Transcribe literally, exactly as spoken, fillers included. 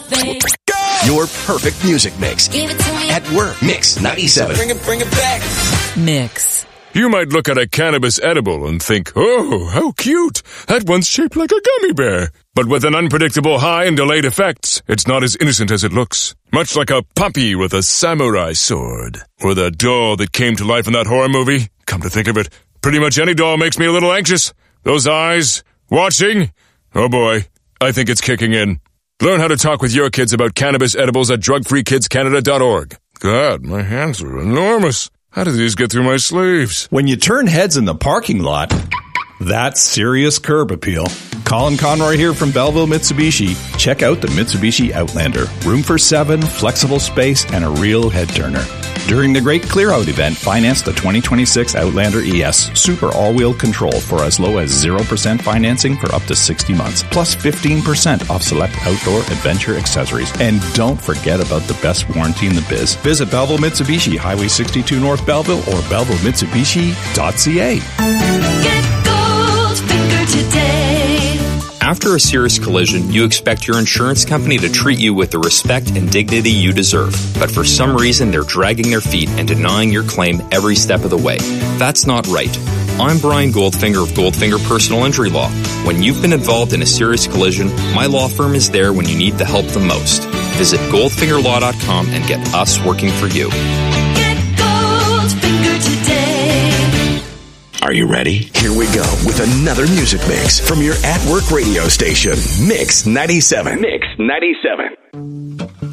thing. Your perfect music mix. Give it to me. At work, Mix ninety-seven. Bring it, bring it back. Mix. You might look at a cannabis edible and think, oh, how cute. That one's shaped like a gummy bear. But with an unpredictable high and delayed effects, it's not as innocent as it looks. Much like a puppy with a samurai sword. Or the doll that came to life in that horror movie. Come to think of it, pretty much any doll makes me a little anxious. Those eyes, watching, oh boy, I think it's kicking in. Learn how to talk with your kids about cannabis edibles at drug free kids canada dot org. God, my hands are enormous. How did these get through my sleeves? When you turn heads in the parking lot, that's serious curb appeal. Colin Conroy here from Belleville Mitsubishi. Check out the Mitsubishi Outlander. Room for seven, flexible space, and a real head turner. During the Great Clear Out event, finance the twenty twenty-six Outlander E S Super All-Wheel Control for as low as zero percent financing for up to sixty months, plus fifteen percent off select outdoor adventure accessories. And don't forget about the best warranty in the biz. Visit Belleville Mitsubishi, Highway sixty-two North Belleville, or belleville mitsubishi dot c a. Get Goldfinger today. After a serious collision, you expect your insurance company to treat you with the respect and dignity you deserve. But for some reason, they're dragging their feet and denying your claim every step of the way. That's not right. I'm Brian Goldfinger of Goldfinger Personal Injury Law. When you've been involved in a serious collision, my law firm is there when you need the help the most. Visit goldfinger law dot com and get us working for you. Get Goldfinger today. Are you ready? Here we go with another music mix from your at-work radio station, Mix ninety-seven. Mix ninety-seven.